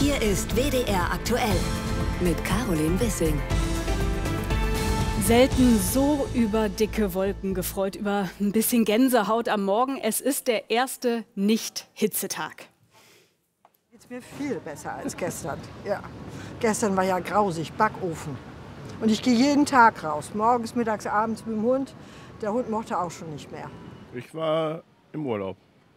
Hier ist WDR aktuell mit Caroline Wissing. Selten so über dicke Wolken gefreut, über ein bisschen Gänsehaut am Morgen. Es ist der erste Nicht-Hitzetag. Geht's mir viel besser als gestern. Ja. Gestern war ja grausig, Backofen. Und ich gehe jeden Tag raus, morgens, mittags, abends mit dem Hund. Der Hund mochte auch schon nicht mehr. Ich war im Urlaub.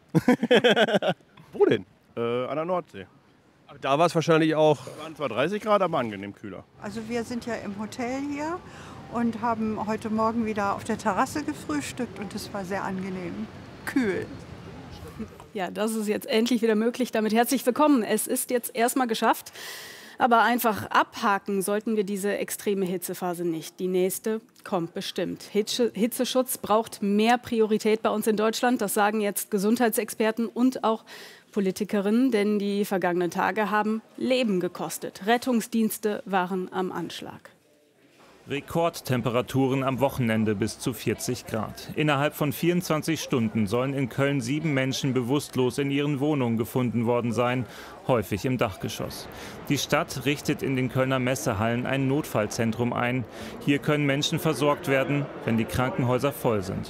Wo denn? An der Nordsee. Aber da war es wahrscheinlich auch. Es waren zwar 30 Grad, aber angenehm kühler. Also wir sind ja im Hotel hier und haben heute Morgen wieder auf der Terrasse gefrühstückt und es war sehr angenehm, kühl. Ja, das ist jetzt endlich wieder möglich. Damit herzlich willkommen. Es ist jetzt erstmal geschafft. Aber einfach abhaken sollten wir diese extreme Hitzephase nicht. Die nächste kommt bestimmt. Hitzeschutz braucht mehr Priorität bei uns in Deutschland. Das sagen jetzt Gesundheitsexperten und auch Politikerinnen. Denn die vergangenen Tage haben Leben gekostet. Rettungsdienste waren am Anschlag. Rekordtemperaturen am Wochenende bis zu 40 Grad. Innerhalb von 24 Stunden sollen in Köln 7 Menschen bewusstlos in ihren Wohnungen gefunden worden sein, häufig im Dachgeschoss. Die Stadt richtet in den Kölner Messehallen ein Notfallzentrum ein. Hier können Menschen versorgt werden, wenn die Krankenhäuser voll sind.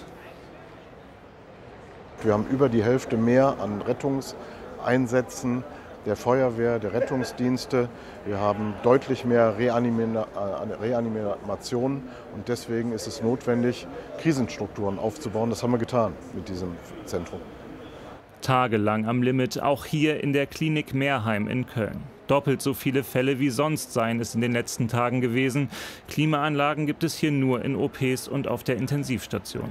Wir haben über die Hälfte mehr an Rettungseinsätzen der Feuerwehr, der Rettungsdienste. Wir haben deutlich mehr Reanimationen und deswegen ist es notwendig, Krisenstrukturen aufzubauen. Das haben wir getan mit diesem Zentrum. Tagelang am Limit, auch hier in der Klinik Meerheim in Köln. Doppelt so viele Fälle wie sonst seien es in den letzten Tagen gewesen. Klimaanlagen gibt es hier nur in OPs und auf der Intensivstation.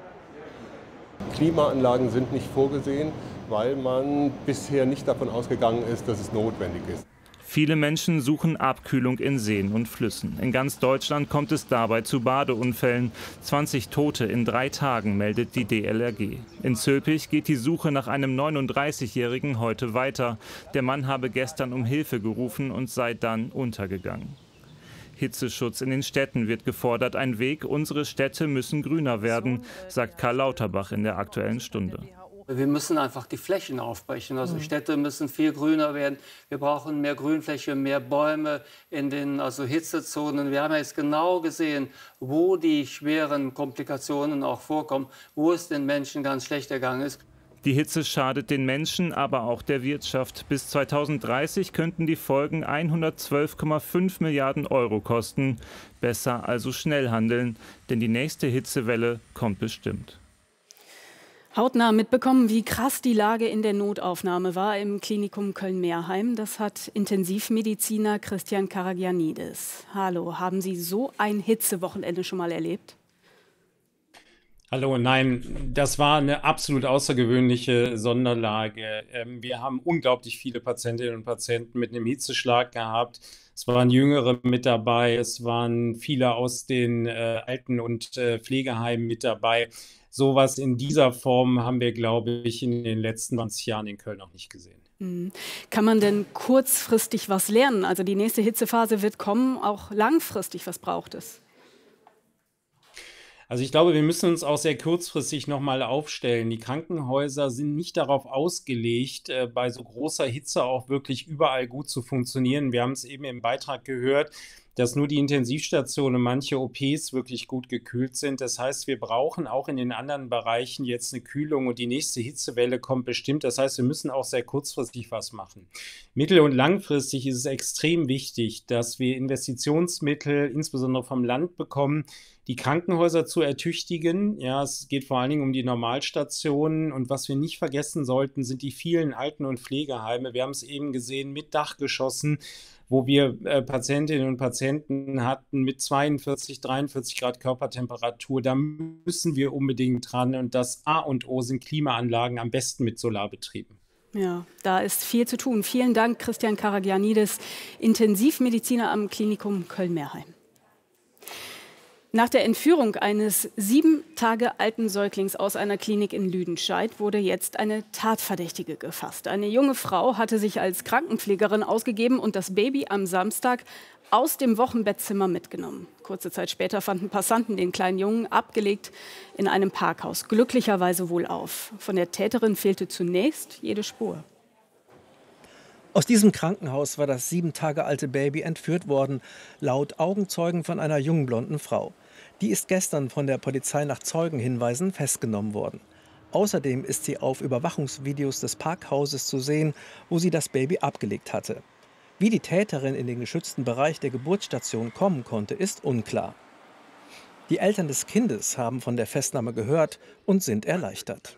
Klimaanlagen sind nicht vorgesehen, weil man bisher nicht davon ausgegangen ist, dass es notwendig ist. Viele Menschen suchen Abkühlung in Seen und Flüssen. In ganz Deutschland kommt es dabei zu Badeunfällen. 20 Tote in 3 Tagen, meldet die DLRG. In Zülpich geht die Suche nach einem 39-Jährigen heute weiter. Der Mann habe gestern um Hilfe gerufen und sei dann untergegangen. Hitzeschutz in den Städten wird gefordert. Ein Weg, unsere Städte müssen grüner werden, sagt Karl Lauterbach in der Aktuellen Stunde. Wir müssen einfach die Flächen aufbrechen. Also Städte müssen viel grüner werden. Wir brauchen mehr Grünfläche, mehr Bäume in den Hitzezonen. Wir haben ja jetzt genau gesehen, wo die schweren Komplikationen auch vorkommen, wo es den Menschen ganz schlecht ergangen ist. Die Hitze schadet den Menschen, aber auch der Wirtschaft. Bis 2030 könnten die Folgen 112,5 Milliarden Euro kosten. Besser also schnell handeln, denn die nächste Hitzewelle kommt bestimmt. Hautnah mitbekommen, wie krass die Lage in der Notaufnahme war im Klinikum Köln-Meerheim. Das hat Intensivmediziner Christian Karagianidis. Hallo, haben Sie so ein Hitzewochenende schon mal erlebt? Hallo, nein, das war eine absolut außergewöhnliche Sonderlage. Wir haben unglaublich viele Patientinnen und Patienten mit einem Hitzeschlag gehabt. Es waren Jüngere mit dabei, es waren viele aus den Alten- und Pflegeheimen mit dabei. Sowas in dieser Form haben wir, glaube ich, in den letzten 20 Jahren in Köln noch nicht gesehen. Kann man denn kurzfristig was lernen? Also die nächste Hitzephase wird kommen, auch langfristig, was braucht es? Also ich glaube, wir müssen uns auch sehr kurzfristig nochmal aufstellen. Die Krankenhäuser sind nicht darauf ausgelegt, bei so großer Hitze auch wirklich überall gut zu funktionieren. Wir haben es eben im Beitrag gehört, dass nur die Intensivstationen, manche OPs wirklich gut gekühlt sind. Das heißt, wir brauchen auch in den anderen Bereichen jetzt eine Kühlung und die nächste Hitzewelle kommt bestimmt. Das heißt, wir müssen auch sehr kurzfristig was machen. Mittel- und langfristig ist es extrem wichtig, dass wir Investitionsmittel, insbesondere vom Land, bekommen, die Krankenhäuser zu ertüchtigen. Ja, es geht vor allen Dingen um die Normalstationen. Und was wir nicht vergessen sollten, sind die vielen Alten- und Pflegeheime. Wir haben es eben gesehen mit Dachgeschossen, wo wir Patientinnen und Patienten hatten mit 42, 43 Grad Körpertemperatur. Da müssen wir unbedingt dran. Und das A und O sind Klimaanlagen, am besten mit Solarbetrieben. Ja, da ist viel zu tun. Vielen Dank, Christian Karagianidis, Intensivmediziner am Klinikum Köln-Meerheim. Nach der Entführung eines 7 Tage alten Säuglings aus einer Klinik in Lüdenscheid wurde jetzt eine Tatverdächtige gefasst. Eine junge Frau hatte sich als Krankenpflegerin ausgegeben und das Baby am Samstag aus dem Wochenbettzimmer mitgenommen. Kurze Zeit später fanden Passanten den kleinen Jungen abgelegt in einem Parkhaus, glücklicherweise wohlauf. Von der Täterin fehlte zunächst jede Spur. Aus diesem Krankenhaus war das 7 Tage alte Baby entführt worden, laut Augenzeugen von einer jungen blonden Frau. Die ist gestern von der Polizei nach Zeugenhinweisen festgenommen worden. Außerdem ist sie auf Überwachungsvideos des Parkhauses zu sehen, wo sie das Baby abgelegt hatte. Wie die Täterin in den geschützten Bereich der Geburtsstation kommen konnte, ist unklar. Die Eltern des Kindes haben von der Festnahme gehört und sind erleichtert.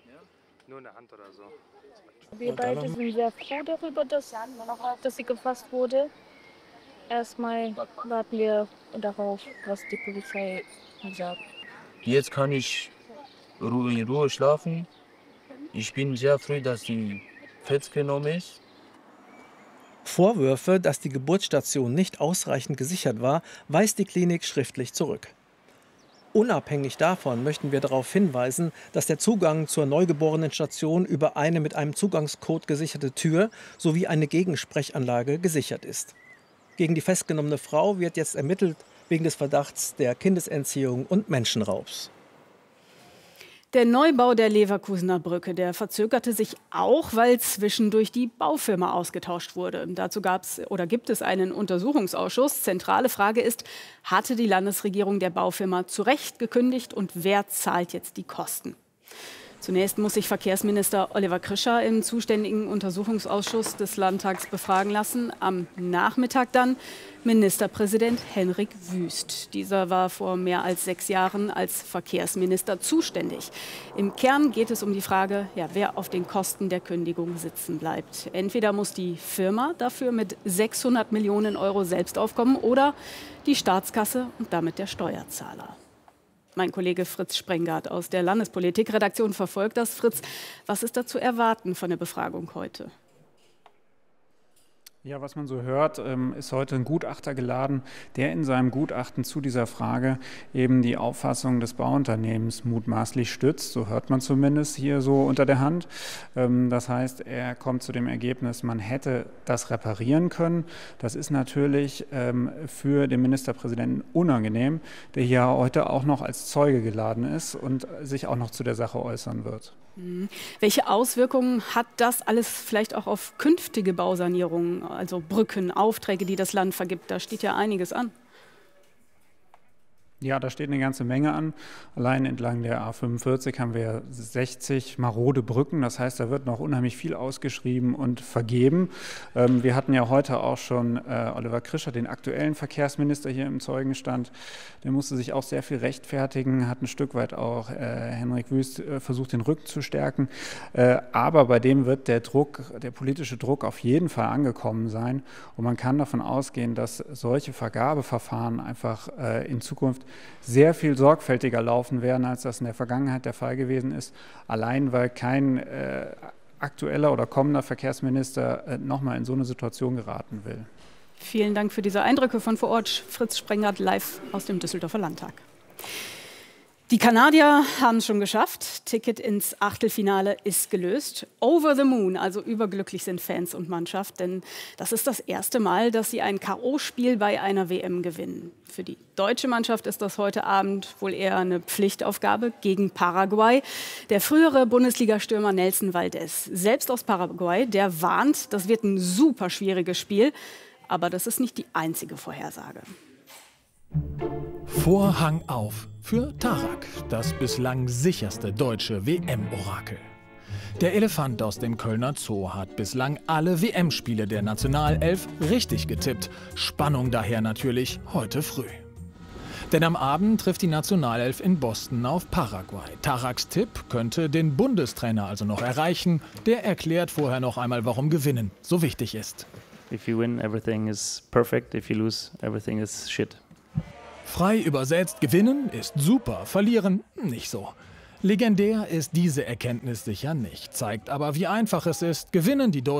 Wir beide sind sehr froh darüber, dass sie gefasst wurde. Erstmal warten wir darauf, was die Polizei sagt. Jetzt kann ich in Ruhe schlafen. Ich bin sehr froh, dass sie festgenommen ist. Vorwürfe, dass die Geburtsstation nicht ausreichend gesichert war, weist die Klinik schriftlich zurück. Unabhängig davon möchten wir darauf hinweisen, dass der Zugang zur Neugeborenenstation über eine mit einem Zugangscode gesicherte Tür sowie eine Gegensprechanlage gesichert ist. Gegen die festgenommene Frau wird jetzt ermittelt wegen des Verdachts der Kindesentziehung und Menschenraubs. Der Neubau der Leverkusener Brücke, der verzögerte sich auch, weil zwischendurch die Baufirma ausgetauscht wurde. Dazu gibt es einen Untersuchungsausschuss. Zentrale Frage ist, hatte die Landesregierung der Baufirma zu Recht gekündigt und wer zahlt jetzt die Kosten? Zunächst muss sich Verkehrsminister Oliver Krischer im zuständigen Untersuchungsausschuss des Landtags befragen lassen. Am Nachmittag dann Ministerpräsident Henrik Wüst. Dieser war vor mehr als 6 Jahren als Verkehrsminister zuständig. Im Kern geht es um die Frage, wer auf den Kosten der Kündigung sitzen bleibt. Entweder muss die Firma dafür mit 600 Millionen Euro selbst aufkommen oder die Staatskasse und damit der Steuerzahler. Mein Kollege Fritz Sprengart aus der Landespolitikredaktion verfolgt das. Fritz, was ist da zu erwarten von der Befragung heute? Ja, was man so hört, ist heute ein Gutachter geladen, der in seinem Gutachten zu dieser Frage eben die Auffassung des Bauunternehmens mutmaßlich stützt. So hört man zumindest hier so unter der Hand. Das heißt, er kommt zu dem Ergebnis, man hätte das reparieren können. Das ist natürlich für den Ministerpräsidenten unangenehm, der hier heute auch noch als Zeuge geladen ist und sich auch noch zu der Sache äußern wird. Welche Auswirkungen hat das alles vielleicht auch auf künftige Bausanierungen, also Brücken, Aufträge, die das Land vergibt? Da steht ja einiges an. Ja, da steht eine ganze Menge an. Allein entlang der A45 haben wir 60 marode Brücken. Das heißt, da wird noch unheimlich viel ausgeschrieben und vergeben. Wir hatten ja heute auch schon Oliver Krischer, den aktuellen Verkehrsminister, hier im Zeugenstand. Der musste sich auch sehr viel rechtfertigen, hat ein Stück weit auch Henrik Wüst versucht, den Rücken zu stärken. Aber bei dem wird der politische Druck auf jeden Fall angekommen sein. Und man kann davon ausgehen, dass solche Vergabeverfahren einfach in Zukunft sehr viel sorgfältiger laufen werden, als das in der Vergangenheit der Fall gewesen ist. Allein, weil kein aktueller oder kommender Verkehrsminister nochmal in so eine Situation geraten will. Vielen Dank für diese Eindrücke von vor Ort. Fritz Sprengart live aus dem Düsseldorfer Landtag. Die Kanadier haben es schon geschafft. Ticket ins Achtelfinale ist gelöst. Over the moon, also überglücklich sind Fans und Mannschaft, denn das ist das erste Mal, dass sie ein K.O.-Spiel bei einer WM gewinnen. Für die deutsche Mannschaft ist das heute Abend wohl eher eine Pflichtaufgabe gegen Paraguay. Der frühere Bundesliga-Stürmer Nelson Valdez, selbst aus Paraguay, der warnt, das wird ein super schwieriges Spiel. Aber das ist nicht die einzige Vorhersage. Vorhang auf für Tarak, das bislang sicherste deutsche WM-Orakel. Der Elefant aus dem Kölner Zoo hat bislang alle WM-Spiele der Nationalelf richtig getippt. Spannung daher natürlich heute früh. Denn am Abend trifft die Nationalelf in Boston auf Paraguay. Taraks Tipp könnte den Bundestrainer also noch erreichen. Der erklärt vorher noch einmal, warum Gewinnen so wichtig ist. If you win, everything is perfect. If you lose, everything is shit. Frei übersetzt, gewinnen ist super, verlieren nicht so. Legendär ist diese Erkenntnis sicher nicht, zeigt aber, wie einfach es ist, gewinnen die Deutschen.